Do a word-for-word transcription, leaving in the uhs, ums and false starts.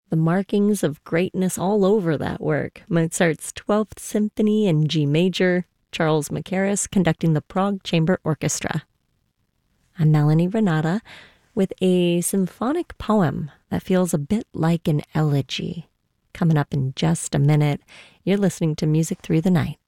The markings of greatness all over that work. Mozart's twelfth Symphony in G major, Charles Mackerras conducting the Prague Chamber Orchestra. I'm Melanie Renata with a symphonic poem that feels a bit like an elegy. Coming up in just a minute, you're listening to Music Through the Night.